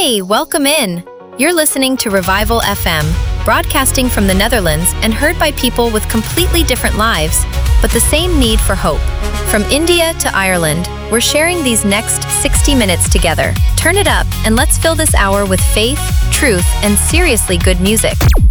Hey, welcome in. You're listening to Revival FM, broadcasting from the Netherlands and heard by people with completely different lives, but the same need for hope. From India to Ireland, we're sharing these next 60 minutes together. Turn it up and let's fill this hour with faith, truth, and seriously good music.